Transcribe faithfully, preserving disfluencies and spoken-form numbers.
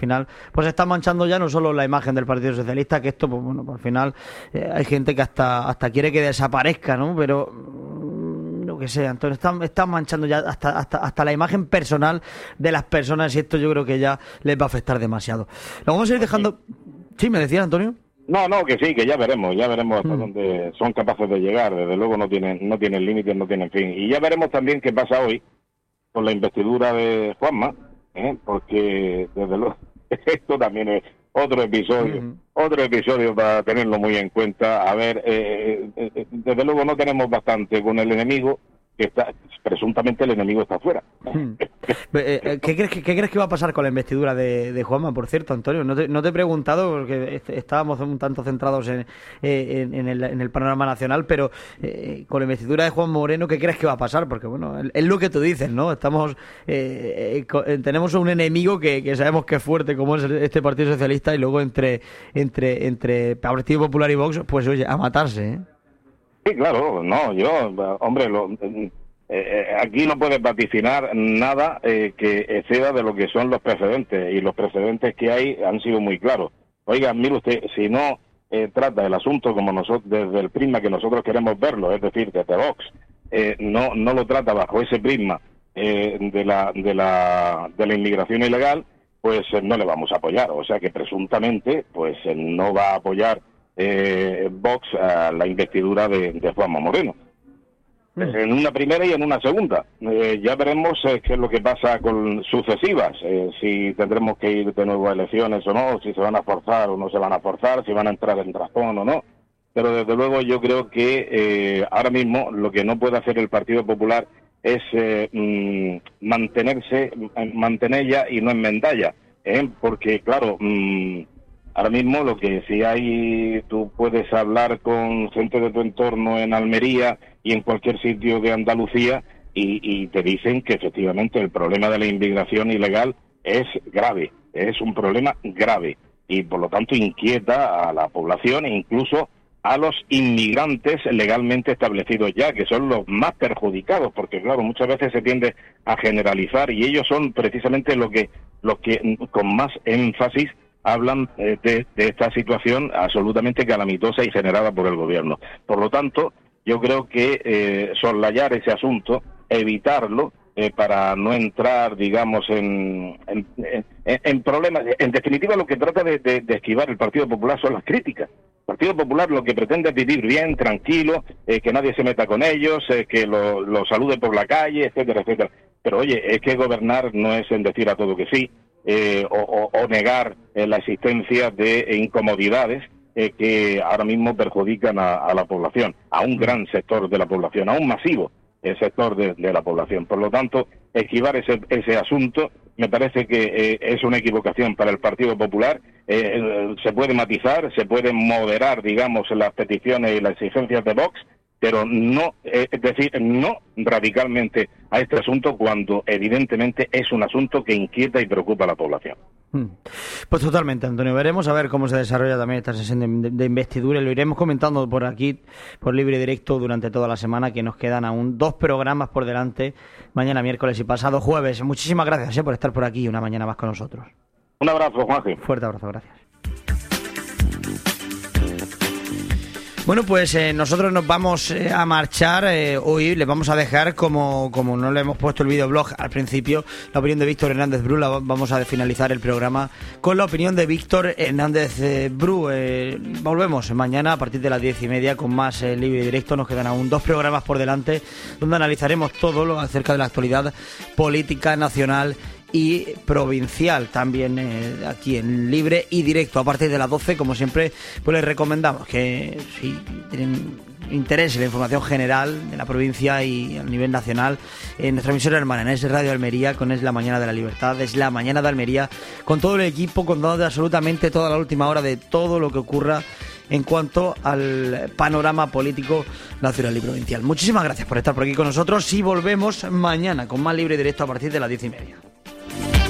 final pues está manchando ya no solo la imagen del Partido Socialista, que esto, pues bueno, pues al final eh, hay gente que hasta hasta quiere que desaparezca, ¿no? Pero mmm, lo que sea, Antonio, están, están manchando ya hasta, hasta, hasta la imagen personal de las personas, y esto yo creo que ya les va a afectar demasiado. Lo vamos a ir dejando... Sí, ¿me decías, Antonio? No, no, que sí, que ya veremos, ya veremos hasta mm. dónde son capaces de llegar. Desde luego no tienen no tienen límites, no tienen fin. Y ya veremos también qué pasa hoy con la investidura de Juanma, ¿eh? Porque desde luego esto también es otro episodio, mm. otro episodio para tenerlo muy en cuenta. A ver, eh, eh, desde luego no tenemos bastante con el enemigo, que está, presuntamente el enemigo está afuera. Hmm. ¿Qué crees que, qué crees que va a pasar con la investidura de, de Juanma, por cierto, Antonio? No te, no te he preguntado, porque estábamos un tanto centrados en, en, en, el, en el panorama nacional, pero eh, con la investidura de Juan Moreno, ¿qué crees que va a pasar? Porque, bueno, es lo que tú dices, ¿no? Estamos eh, eh, tenemos un enemigo que, que sabemos que es fuerte, como es este Partido Socialista, y luego entre, entre, entre Partido Popular y Vox, pues oye, a matarse, ¿eh? Sí, claro, no, yo, hombre, lo, eh, aquí no puedes vaticinar nada eh, que exceda de lo que son los precedentes, y los precedentes que hay han sido muy claros. Oiga, mire usted, si no eh, trata el asunto como nosotros, desde el prisma que nosotros queremos verlo, es decir, desde Vox, eh, no no lo trata bajo ese prisma eh, de la de la de la inmigración ilegal, pues eh, no le vamos a apoyar. O sea que presuntamente, pues eh, no va a apoyar Eh, Vox a la investidura de, de Juanma Moreno, mm. en una primera y en una segunda. Eh, ya veremos eh, qué es lo que pasa con sucesivas, eh, si tendremos que ir de nuevo a elecciones o no, si se van a forzar o no se van a forzar, si van a entrar en razón o no. Pero desde luego yo creo que eh, ahora mismo lo que no puede hacer el Partido Popular es eh, mm, mantenerse, mantener ya y no enmendalla, ¿eh? Porque claro, mmm, ahora mismo lo que si hay, tú puedes hablar con gente de tu entorno en Almería y en cualquier sitio de Andalucía y, y te dicen que efectivamente el problema de la inmigración ilegal es grave, es un problema grave, y por lo tanto inquieta a la población e incluso a los inmigrantes legalmente establecidos ya, que son los más perjudicados, porque claro, muchas veces se tiende a generalizar y ellos son precisamente los que, los que con más énfasis hablan de, de esta situación absolutamente calamitosa y generada por el gobierno. Por lo tanto, yo creo que eh, soslayar ese asunto, evitarlo, eh, para no entrar, digamos, en, en, en, en problemas. En definitiva, lo que trata de, de, de esquivar el Partido Popular son las críticas. El Partido Popular lo que pretende es vivir bien, tranquilo, eh, que nadie se meta con ellos, eh, que lo, lo salude por la calle, etcétera, etcétera. Pero oye, es que gobernar no es en decir a todo que sí, Eh, o, o, o negar eh, la existencia de eh, incomodidades eh, que ahora mismo perjudican a, a la población, a un gran sector de la población, a un masivo eh, sector de, de la población. Por lo tanto, esquivar ese, ese asunto me parece que eh, es una equivocación para el Partido Popular. Eh, eh, se puede matizar, se pueden moderar, digamos, las peticiones y las exigencias de Vox, pero no, eh, es decir, no radicalmente a este asunto cuando evidentemente es un asunto que inquieta y preocupa a la población. Pues totalmente, Antonio. Veremos a ver cómo se desarrolla también esta sesión de, de, de investidura, y lo iremos comentando por aquí, por Libre y Directo, durante toda la semana, que nos quedan aún dos programas por delante, mañana miércoles y pasado jueves. Muchísimas gracias eh, por estar por aquí una mañana más con nosotros. Un abrazo, Juanji. Fuerte abrazo, gracias. Bueno, pues eh, nosotros nos vamos eh, a marchar. Eh, hoy les vamos a dejar, como, como no le hemos puesto el videoblog al principio, la opinión de Víctor Hernández Bru. La vamos a finalizar el programa con la opinión de Víctor Hernández eh, Bru. Eh, volvemos mañana a partir de las diez y media con más eh, Libre y Directo. Nos quedan aún dos programas por delante donde analizaremos todo lo acerca de la actualidad política nacional y provincial, también eh, aquí en Libre y Directo a partir de las doce. Como siempre, pues les recomendamos que si tienen interés en la información general de la provincia y a nivel nacional, en nuestra emisora hermana, en Radio Almería, con Es la Mañana de la Libertad, Es la Mañana de Almería, con todo el equipo, con todo, absolutamente toda la última hora de todo lo que ocurra en cuanto al panorama político nacional y provincial. Muchísimas gracias por estar por aquí con nosotros y volvemos mañana con más Libre y Directo a partir de las diez y media.